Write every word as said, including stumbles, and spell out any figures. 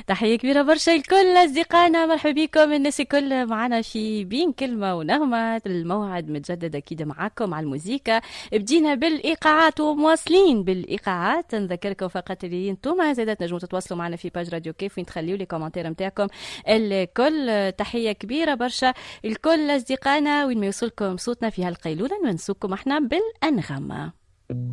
تحية كبيرة برشا لكل أصدقائنا، مرحبا بكم الناس الكل معنا في بين كلمة ونغمة. الموعد متجدد أكيد معكم على الموسيقى. بدينا بالإيقاعات ومواصلين بالإيقاعات. نذكركم فقط اللي انتم زادت نجموا تتواصلوا معنا في باج راديو كيف وين تخليوا لي كومنتير نتاعكم الكل. تحية كبيرة برشا الكل أصدقائنا وين ما يوصلكم صوتنا في هالقيلولة نونسوكم احنا بالأنغام.